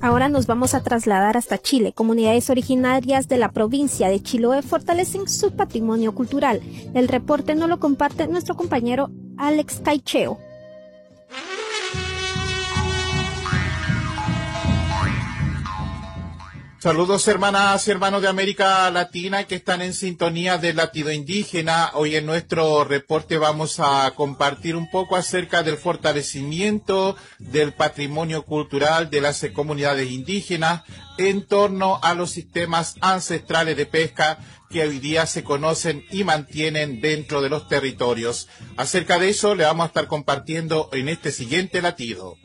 Ahora nos vamos a trasladar hasta Chile. Comunidades originarias de la provincia de Chiloé fortalecen su patrimonio cultural. El reporte nos lo comparte nuestro compañero Alex Caicheo. Saludos hermanas y hermanos de América Latina que están en sintonía de Latido Indígena. Hoy en nuestro reporte vamos a compartir un poco acerca del fortalecimiento del patrimonio cultural de las comunidades indígenas en torno a los sistemas ancestrales de pesca que hoy día se conocen y mantienen dentro de los territorios. Acerca de eso le vamos a estar compartiendo en este siguiente latido.